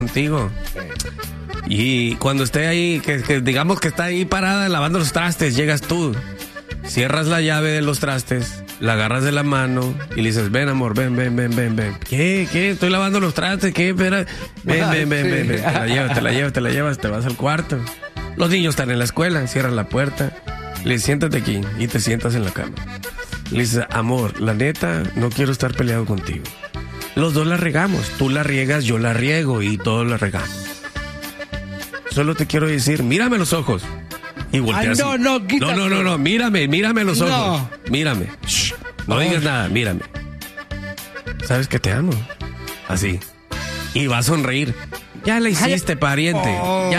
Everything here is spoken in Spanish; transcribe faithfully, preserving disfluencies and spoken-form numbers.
contigo. Y cuando esté ahí, que, que digamos que está ahí parada lavando los trastes, llegas tú, cierras la llave de los trastes, la agarras de la mano y le dices, ven amor, ven, ven, ven, ven, ven. ¿Qué? ¿Qué? Estoy lavando los trastes, ¿qué? Espera. Ven, ven, ven, ven, ven. Te la llevas, te la llevas, te la llevas, te vas al cuarto. Los niños están en la escuela, cierras la puerta, le dices, siéntate aquí y te sientas en la cama. Le dices, amor, la neta, no quiero estar peleado contigo. Los dos la regamos, tú la riegas, yo la riego y todos la regamos. Solo te quiero decir, mírame a los ojos. Y volteas. Ay, no, no, quítate. No, no, no, no, mírame, mírame a los ojos. No. Mírame. Shh, no digas nada, mírame. ¿Sabes que te amo? Así. Y va a sonreír. Ya la hiciste, pariente. Oh. Ya